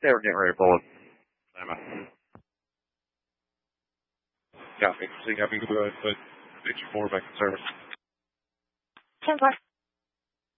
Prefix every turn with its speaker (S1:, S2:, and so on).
S1: They were getting ready to pull it. Copy. So you got me good, but H4 back in service.
S2: 10-4.